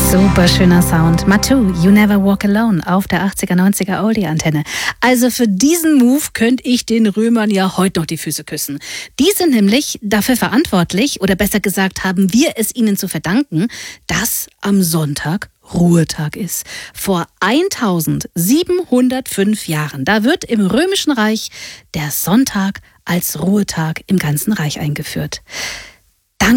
Super schöner Sound. Matu, You Never Walk Alone auf der 80er, 90er Oldie-Antenne. Also für diesen Move könnte ich den Römern ja heute noch die Füße küssen. Die sind nämlich dafür verantwortlich, oder besser gesagt haben wir es ihnen zu verdanken, dass am Sonntag Ruhetag ist. Vor 1705 Jahren, da wird im Römischen Reich der Sonntag als Ruhetag im ganzen Reich eingeführt.